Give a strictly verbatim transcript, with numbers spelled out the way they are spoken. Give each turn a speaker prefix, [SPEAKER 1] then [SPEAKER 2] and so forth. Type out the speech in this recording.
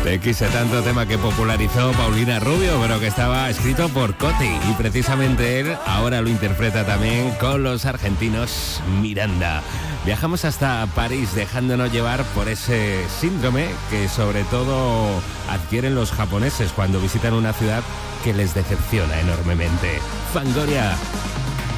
[SPEAKER 1] X tanto tema que popularizó Paulina Rubio, pero que estaba escrito por Coti. Y precisamente él ahora lo interpreta también con los argentinos Miranda. Viajamos hasta París dejándonos llevar por ese síndrome que sobre todo adquieren los japoneses cuando visitan una ciudad que les decepciona enormemente. Fangoria.